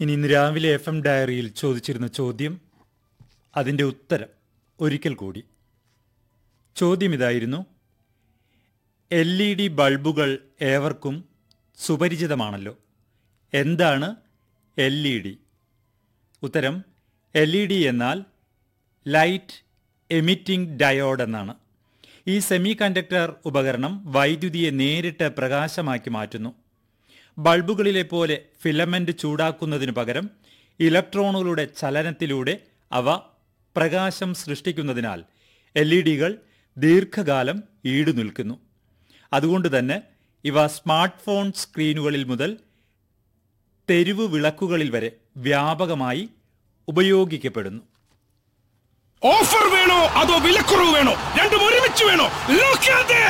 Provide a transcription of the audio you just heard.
ഇന്ന് രാവിലെ FM ഡയറിയിൽ ചോദിച്ചിരുന്ന ചോദ്യം, അതിൻ്റെ ഉത്തരം ഒരിക്കൽ കൂടി. ചോദ്യം ഇതായിരുന്നു: LED ബൾബുകൾ ഏവർക്കും സുപരിചിതമാണല്ലോ. എന്താണ് LED? ഉത്തരം: LED എന്നാൽ ലൈറ്റ് എമിറ്റിംഗ് ഡയോഡ് എന്നാണ്. ഈ സെമി കണ്ടക്ടർ ഉപകരണം വൈദ്യുതിയെ നേരിട്ട് പ്രകാശമാക്കി മാറ്റുന്നു. ബൾബുകളിലെ പോലെ ഫിലമെന്റ് ചൂടാക്കുന്നതിനു പകരം ഇലക്ട്രോണുകളുടെ ചലനത്തിലൂടെ അവ പ്രകാശം സൃഷ്ടിക്കുന്നതിനാൽ LEDകൾ ദീർഘകാലം ഈടുനിൽക്കുന്നു. അതുകൊണ്ട് തന്നെ ഇവ സ്മാർട്ട് ഫോൺ സ്ക്രീനുകളിൽ മുതൽ തെരുവ് വിളക്കുകളിൽ വരെ വ്യാപകമായി ഉപയോഗിക്കപ്പെടുന്നു. ഓഫർ വേണോ അതോ വിലക്കുറവ് വേണോ? രണ്ടും ഒരുമിച്ച് വേണോ?